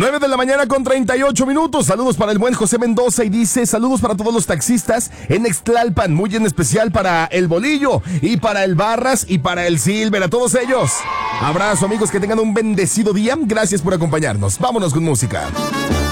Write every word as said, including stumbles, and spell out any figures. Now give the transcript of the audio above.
nueve de la mañana con treinta y ocho minutos. Saludos para el buen José Mendoza y dice: saludos para todos los taxistas en Ixtlalpan, muy en especial para el Bolillo y para el Barras y para el Silver, a todos ellos. Abrazo, amigos, que tengan un bendecido día. Gracias por acompañarnos. Vámonos con música.